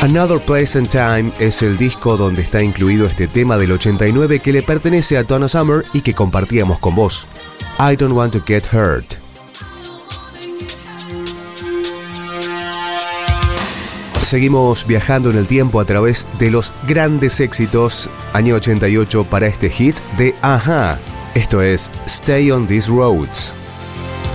Another Place and Time es el disco donde está incluido este tema del 89 que le pertenece a Donna Summer y que compartíamos con vos. I Don't Want to Get Hurt. Seguimos viajando en el tiempo a través de los grandes éxitos. Año 88 para este hit de A-ha. Esto es Stay on These Roads.